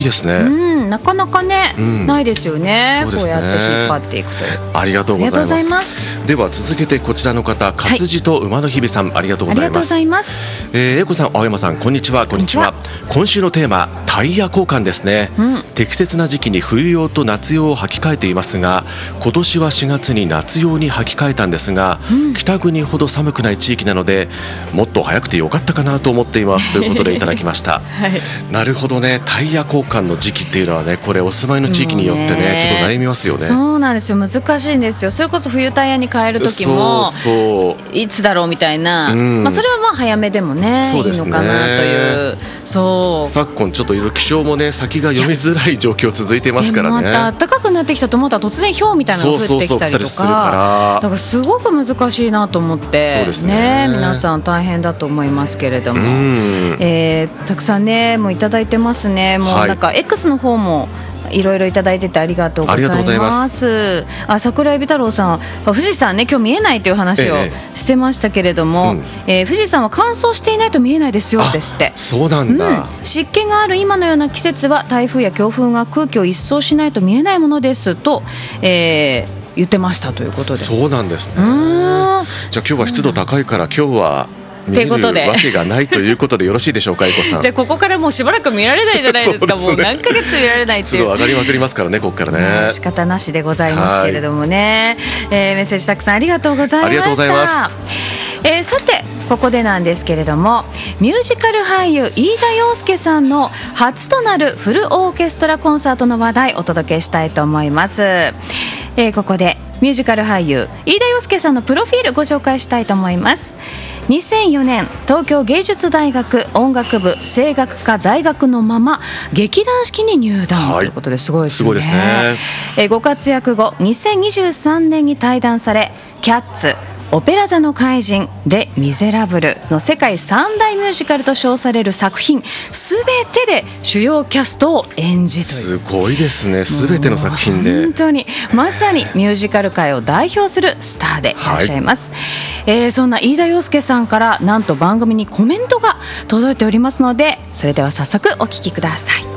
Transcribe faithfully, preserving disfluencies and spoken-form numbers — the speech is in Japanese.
いいですね。 うん、なかなかね、 うん、 ないですよね。 そうですね。 こうやって引っ張っていくという。 ありがとうございます。 ます。 では続けてこちらの方、活字と馬の日々さん、ありがとうございます。 ありがとうございます。 えー、英子さん、青山さん、こんにちは。こんにちは。今週のテーマ、タイヤ交換ですね、うん、適切な時期に冬用と夏用を履き替えていますが、今年はしがつに夏用に履き替えたんですが、うん、北国ほど寒くない地域なのでもっと早くてよかったかなと思っていますということでいただきました、はい、なるほどね。タイヤ交換の時期っていうのはね、これお住まいの地域によってね、ちょっと悩みますよね。 そうなんですよ、難しいんですよ。それこそ冬タイヤに変える時もそうそういつだろうみたいな、うん、まあ、それはまあ早めでもね、いいのかなという。そう昨今ちょっといろいろ気象もね、先が読みづらい状況続いていますからね。 また暖かくなってきたと思ったら突然氷みたいなのが降ってきたりとか、だからすごく難しいなと思って、そうですね、皆さん大変だと思いますけれども、えー、たくさんねもういただいてますね。もうなんか X の方もいろいろいただいててありがとうございます。ありがとうございます。あ、桜井美太郎さん、富士山ね今日見えないという話をしてましたけれども、えええー、富士山は乾燥していないと見えないですよですって。 そうなんだ、うん、 湿気がある今のような季節は台風や強風が空気を一掃しないと見えないものですと、えー、言ってましたということで。 そうなんですね。じゃあ今日は湿度高いから今日は見えるわけがないということでよろしいでしょうか、英子さん。 じゃあここからもうしばらく見られないじゃないですか。もう何ヶ月見られないっていう。 湿度上がりまくりますからね、ここからね。 仕方なしでございますけれどもね、えー、メッセージたくさんありがとうございました。ありがとうございます。えー、さてここでなんですけれども、ミュージカル俳優飯田洋介さんの初となるフルオーケストラコンサートの話題をお届けしたいと思います。えー、ここでミュージカル俳優飯田洋介さんのプロフィールご紹介したいと思います。にせんよねん東京芸術大学音楽部声楽科在学のまま劇団四季に入団、はい、ということですごいですね。すごいですね。えー、ご活躍後にせんにじゅうさんねんに退団され、キャッツ、オペラ座の怪人、レ・ミゼラブルの世界三大ミュージカルと称される作品すべてで主要キャストを演じという。 すごいですね。すべての作品で本当にまさにミュージカル界を代表するスターでいらっしゃいます、はい。えー、そんな飯田洋介さんからなんと番組にコメントが届いておりますので、それでは早速お聞きください。